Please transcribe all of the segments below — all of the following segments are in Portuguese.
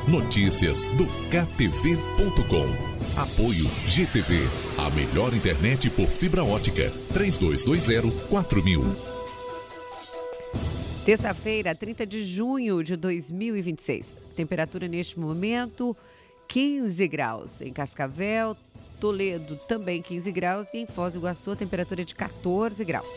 Notícias do KTV.com. Apoio GTV, a melhor internet por fibra ótica. 3220-4000. Terça-feira, 30 de junho de 2026. Temperatura neste momento, 15 graus. Em Cascavel, Toledo também 15 graus e em Foz do Iguaçu a temperatura é de 14 graus.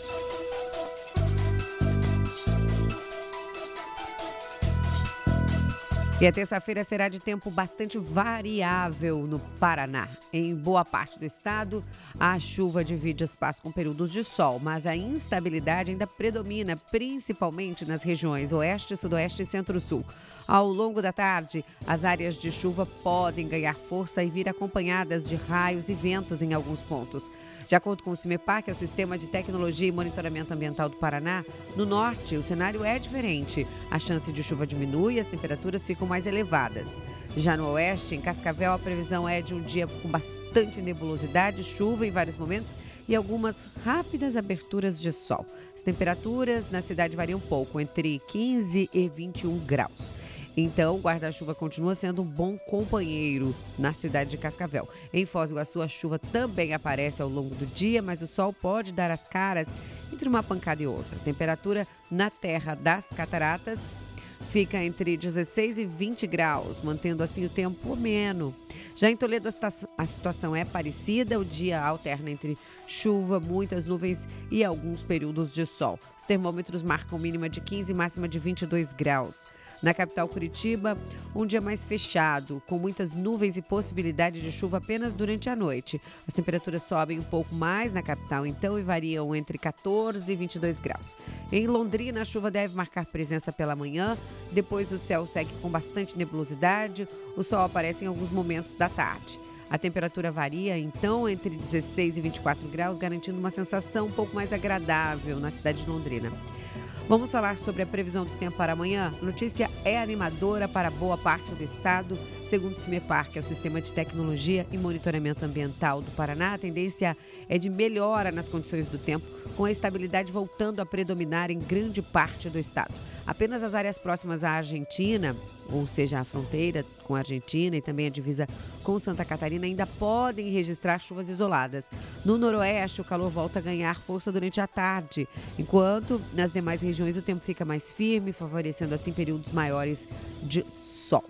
E a terça-feira será de tempo bastante variável no Paraná. Em boa parte do estado, a chuva divide espaço com períodos de sol, mas a instabilidade ainda predomina, principalmente nas regiões oeste, sudoeste e centro-sul. Ao longo da tarde, as áreas de chuva podem ganhar força e vir acompanhadas de raios e ventos em alguns pontos. De acordo com o CIMEPAR, que é o Sistema de Tecnologia e Monitoramento Ambiental do Paraná, no norte o cenário é diferente. A chance de chuva diminui e as temperaturas ficam mais elevadas. Já no oeste, em Cascavel, a previsão é de um dia com bastante nebulosidade, chuva em vários momentos e algumas rápidas aberturas de sol. As temperaturas na cidade variam um pouco, entre 15 e 21 graus. Então, o guarda-chuva continua sendo um bom companheiro na cidade de Cascavel. Em Foz do Iguaçu, a chuva também aparece ao longo do dia, mas o sol pode dar as caras entre uma pancada e outra. A temperatura na terra das Cataratas fica entre 16 e 20 graus, mantendo assim o tempo ameno. Já em Toledo, a situação é parecida. O dia alterna entre chuva, muitas nuvens e alguns períodos de sol. Os termômetros marcam mínima de 15 e máxima de 22 graus. Na capital Curitiba, um dia mais fechado, com muitas nuvens e possibilidade de chuva apenas durante a noite. As temperaturas sobem um pouco mais na capital, então, e variam entre 14 e 22 graus. Em Londrina, a chuva deve marcar presença pela manhã, depois o céu segue com bastante nebulosidade, o sol aparece em alguns momentos da tarde. A temperatura varia, então, entre 16 e 24 graus, garantindo uma sensação um pouco mais agradável na cidade de Londrina. Vamos falar sobre a previsão do tempo para amanhã. A notícia é animadora para boa parte do estado. Segundo o CIMEPAR, que é o Sistema de Tecnologia e Monitoramento Ambiental do Paraná, a tendência é de melhora nas condições do tempo, com a estabilidade voltando a predominar em grande parte do estado. Apenas as áreas próximas à Argentina, ou seja, a fronteira com a Argentina e também a divisa com Santa Catarina, ainda podem registrar chuvas isoladas. No noroeste, o calor volta a ganhar força durante a tarde, enquanto nas demais regiões o tempo fica mais firme, favorecendo assim períodos maiores de sol.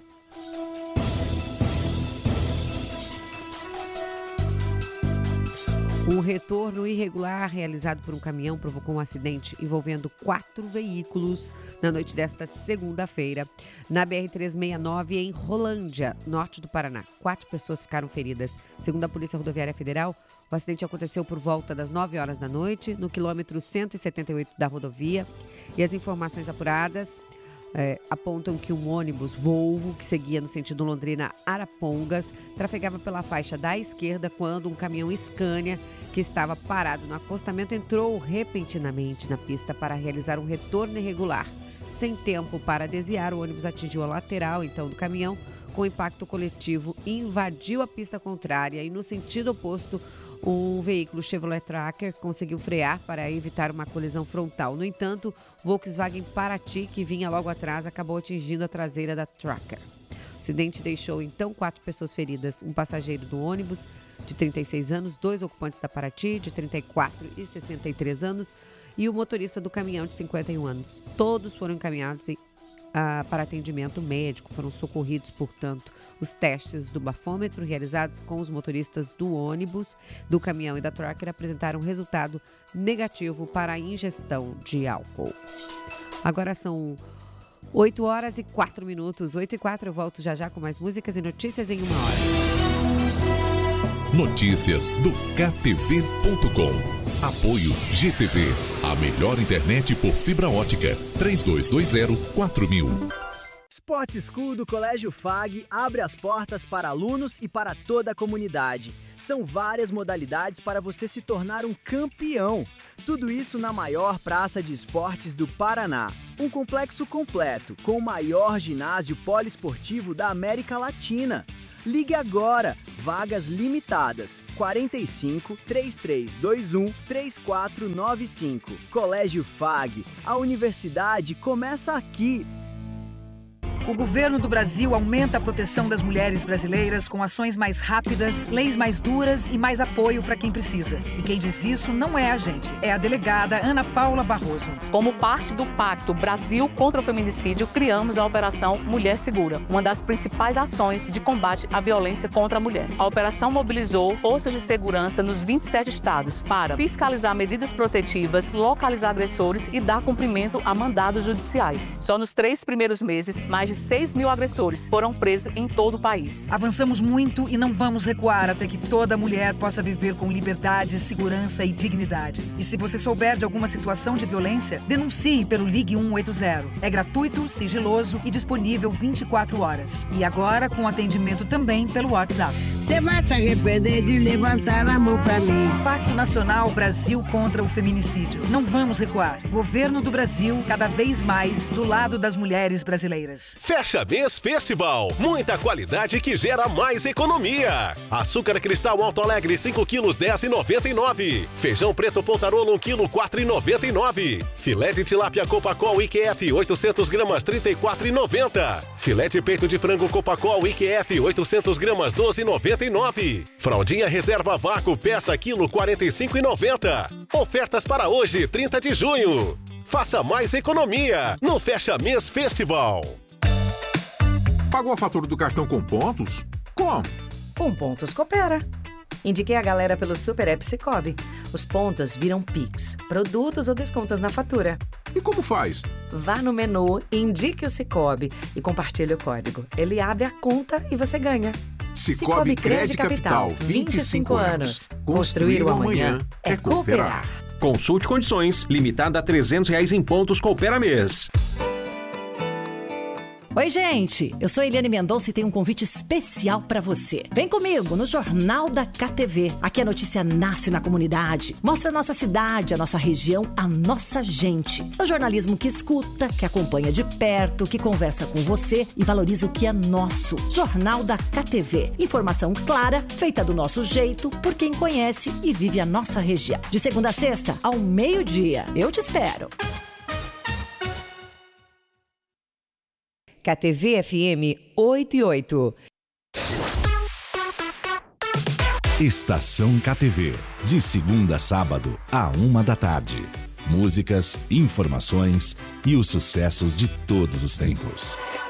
Um retorno irregular realizado por um caminhão provocou um acidente envolvendo 4 veículos na noite desta segunda-feira, na BR-369 em Rolândia, norte do Paraná. 4 pessoas ficaram feridas. Segundo a Polícia Rodoviária Federal, o acidente aconteceu por volta das 9 horas da noite, no quilômetro 178 da rodovia, e as informações apuradas apontam que um ônibus Volvo, que seguia no sentido Londrina-Arapongas, trafegava pela faixa da esquerda quando um caminhão Scania, que estava parado no acostamento, entrou repentinamente na pista para realizar um retorno irregular. Sem tempo para desviar, o ônibus atingiu a lateral então do caminhão, com impacto coletivo, invadiu a pista contrária e no sentido oposto, um veículo Chevrolet Tracker conseguiu frear para evitar uma colisão frontal. No entanto, Volkswagen Paraty, que vinha logo atrás, acabou atingindo a traseira da Tracker. O acidente deixou então 4 pessoas feridas, um passageiro do ônibus de 36 anos, 2 ocupantes da Paraty de 34 e 63 anos e o motorista do caminhão de 51 anos. Todos foram encaminhados para atendimento médico, foram socorridos, portanto, os testes do bafômetro realizados com os motoristas do ônibus, do caminhão e da Tracker apresentaram resultado negativo para a ingestão de álcool. Agora são 8 horas e 4 minutos, 8 e 4, eu volto já com mais músicas e notícias em 1 hora. Notícias do KTV.com. Apoio GTV, a melhor internet por fibra ótica. 3220-4000. Sport School do Colégio FAG abre as portas para alunos e para toda a comunidade. São várias modalidades para você se tornar um campeão. Tudo isso na maior praça de esportes do Paraná. Um complexo completo, com o maior ginásio poliesportivo da América Latina. Ligue agora, vagas limitadas, 45 3321 3495. Colégio FAG, a universidade começa aqui. O governo do Brasil aumenta a proteção das mulheres brasileiras com ações mais rápidas, leis mais duras e mais apoio para quem precisa. E quem diz isso não é a gente, é a delegada Ana Paula Barroso. Como parte do Pacto Brasil contra o Feminicídio, criamos a Operação Mulher Segura, uma das principais ações de combate à violência contra a mulher. A operação mobilizou forças de segurança nos 27 estados para fiscalizar medidas protetivas, localizar agressores e dar cumprimento a mandados judiciais. Só nos 3 primeiros meses, mais de 6 mil agressores foram presos em todo o país. Avançamos muito e não vamos recuar até que toda mulher possa viver com liberdade, segurança e dignidade. E se você souber de alguma situação de violência, denuncie pelo Ligue 180. É gratuito, sigiloso e disponível 24 horas. E agora com atendimento também pelo WhatsApp. Você vai se arrepender de levantar a mão pra mim. Pacto Nacional Brasil contra o Feminicídio. Não vamos recuar. Governo do Brasil, cada vez mais do lado das mulheres brasileiras. Fecha Mês Festival. Muita qualidade que gera mais economia. Açúcar cristal Alto Alegre 5 quilos 10,99. Feijão preto Pontarolo 1 quilo 4,99. Filé de tilápia Copacol IQF 800 gramas 34,90. Filé de peito de frango Copacol IQF 800 gramas 12,99. Fraldinha reserva vácuo peça quilo 45,90. Ofertas para hoje, 30 de junho. Faça mais economia no Fecha Mês Festival. Pagou a fatura do cartão com pontos? Como? Com pontos coopera. Indiquei a galera pelo Super App Cicobi. Os pontos viram Pix, produtos ou descontos na fatura. E como faz? Vá no menu, indique o Cicobi e compartilhe o código. Ele abre a conta e você ganha. Cicobi Crédito Capital, 25 anos. Construir o amanhã é cooperar. Consulte condições, limitada a R$300 em pontos Coopera Mês. Oi, gente! Eu sou Eliane Mendonça e tenho um convite especial para você. Vem comigo no Jornal da KTV. Aqui a notícia nasce na comunidade. Mostra a nossa cidade, a nossa região, a nossa gente. É o jornalismo que escuta, que acompanha de perto, que conversa com você e valoriza o que é nosso. Jornal da KTV. Informação clara, feita do nosso jeito, por quem conhece e vive a nossa região. De segunda a sexta, ao meio-dia. Eu te espero. KTV FM 88. Estação KTV, de segunda a sábado, à 13h. Músicas, informações e os sucessos de todos os tempos.